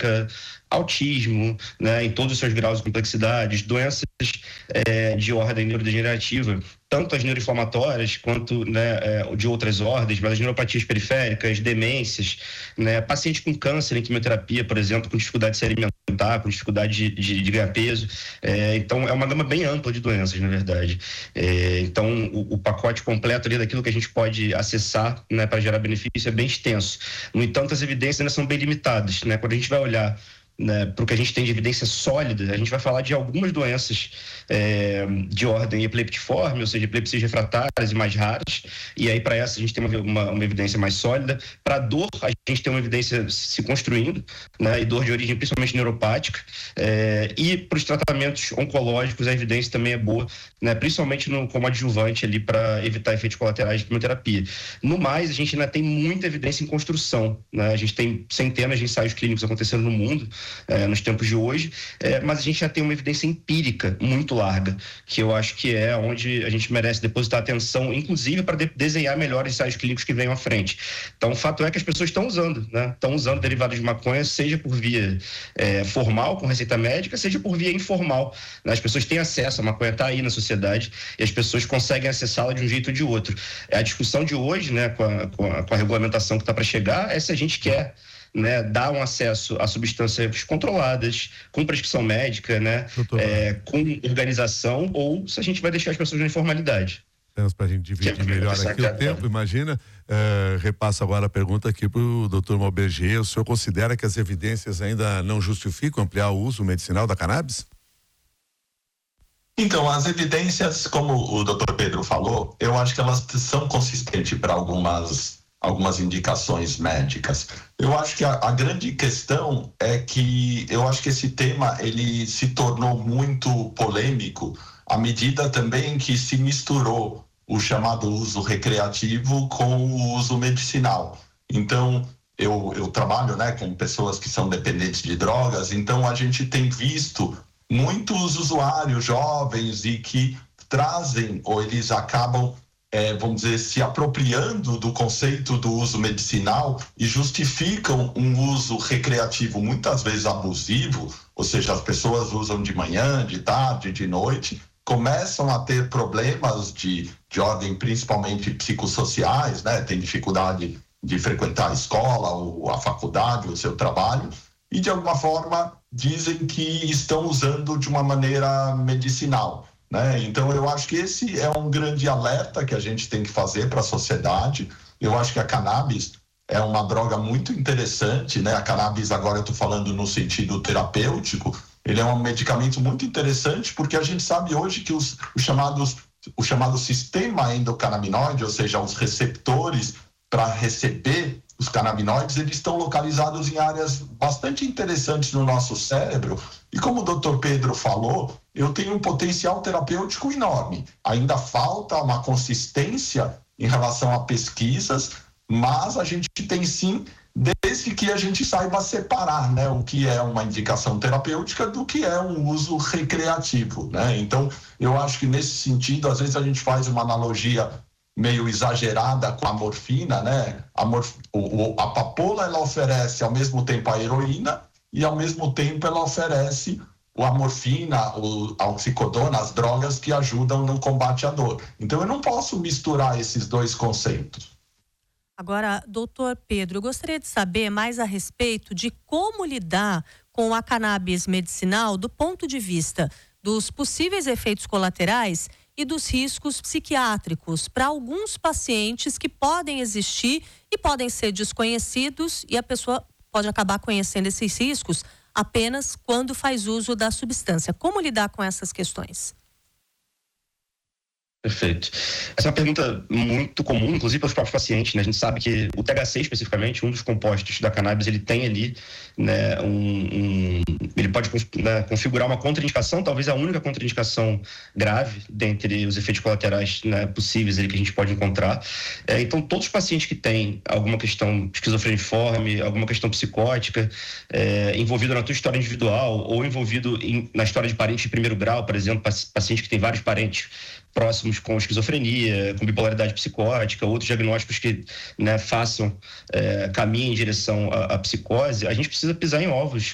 crônica, autismo, né, em todos os seus graus de complexidade, doenças de ordem neurodegenerativa, tanto as neuroinflamatórias quanto, né, de outras ordens, mas as neuropatias periféricas, demências, né, pacientes com câncer em quimioterapia, por exemplo, com dificuldade de se alimentar, com dificuldade de ganhar peso. Então, é uma gama bem ampla de doenças, na verdade. Então, o pacote completo ali daquilo que a gente pode acessar, né, para gerar benefício é bem extenso. No entanto, as evidências ainda são bem limitadas, né? Quando a gente vai olhar, né, para o que a gente tem de evidência sólida, a gente vai falar de algumas doenças de ordem epileptiforme, ou seja, epilepsias refratárias e mais raras, e aí para essa a gente tem uma evidência mais sólida. Para dor, a gente tem uma evidência se construindo, né, e dor de origem principalmente neuropática, e para os tratamentos oncológicos a evidência também é boa, né, principalmente como adjuvante ali para evitar efeitos colaterais de quimioterapia. No mais, a gente ainda tem muita evidência em construção, né? A gente tem centenas de ensaios clínicos acontecendo no mundo, nos tempos de hoje, mas a gente já tem uma evidência empírica muito larga, que eu acho que é onde a gente merece depositar atenção, inclusive para desenhar melhor ensaios clínicos que venham à frente. Então, o fato é que as pessoas estão usando, né? Estão usando derivados de maconha, seja por via formal, com receita médica, seja por via informal, né? As pessoas têm acesso, a maconha está aí na sociedade e as pessoas conseguem acessá-la de um jeito ou de outro. A discussão de hoje, né, com a regulamentação que está para chegar, é se a gente quer, né, dar um acesso a substâncias controladas, com prescrição médica, né, com organização, ou se a gente vai deixar as pessoas na informalidade. Temos para a gente dividir melhor aqui o tempo, imagina. Repasso agora a pergunta aqui para o Dr. Maubert. O senhor considera que as evidências ainda não justificam ampliar o uso medicinal da cannabis? Então, as evidências, como o Dr. Pedro falou, eu acho que elas são consistentes para algumas indicações médicas. Eu acho que a grande questão é que eu acho que esse tema ele se tornou muito polêmico à medida também que se misturou o chamado uso recreativo com o uso medicinal. Então, eu trabalho, né, com pessoas que são dependentes de drogas, então a gente tem visto muitos usuários jovens e que trazem, ou eles acabam vamos dizer, se apropriando do conceito do uso medicinal e justificam um uso recreativo muitas vezes abusivo, ou seja, as pessoas usam de manhã, de tarde, de noite, começam a ter problemas de ordem principalmente psicossociais, né? Tem dificuldade de frequentar a escola, ou a faculdade, o seu trabalho, e de alguma forma dizem que estão usando de uma maneira medicinal. Então, eu acho que esse é um grande alerta que a gente tem que fazer para a sociedade. Eu acho que a cannabis é uma droga muito interessante, né? A cannabis, agora eu estou falando no sentido terapêutico, ele é um medicamento muito interessante porque a gente sabe hoje que o chamado sistema endocannabinoide, ou seja, os receptores para receber os canabinoides, eles estão localizados em áreas bastante interessantes no nosso cérebro. E como o Dr. Pedro falou, eu tenho um potencial terapêutico enorme. Ainda falta uma consistência em relação a pesquisas, mas a gente tem sim, desde que a gente saiba separar, né, o que é uma indicação terapêutica do que é um uso recreativo, né? Então, eu acho que nesse sentido, às vezes a gente faz uma analogia meio exagerada com a morfina, né? A papoula, ela oferece ao mesmo tempo a heroína e ao mesmo tempo ela oferece a morfina, a oxicodona, as drogas que ajudam no combate à dor. Então eu não posso misturar esses dois conceitos. Agora, doutor Pedro, eu gostaria de saber mais a respeito de como lidar com a cannabis medicinal do ponto de vista dos possíveis efeitos colaterais e dos riscos psiquiátricos para alguns pacientes que podem existir e podem ser desconhecidos, e a pessoa pode acabar conhecendo esses riscos apenas quando faz uso da substância. Como lidar com essas questões? Perfeito. Essa é uma pergunta muito comum, inclusive para os próprios pacientes, né? A gente sabe que o THC especificamente, um dos compostos da cannabis, ele tem ali, né, ele pode, né, configurar uma contraindicação, talvez a única contraindicação grave dentre os efeitos colaterais, né, possíveis ali que a gente pode encontrar. Então, todos os pacientes que têm alguma questão esquizofreniforme, alguma questão psicótica, envolvido na tua história individual ou envolvido na história de parente de primeiro grau, por exemplo, paciente que tem vários parentes próximos com esquizofrenia, com bipolaridade psicótica, outros diagnósticos que, né, caminhem em direção à psicose, a gente precisa pisar em ovos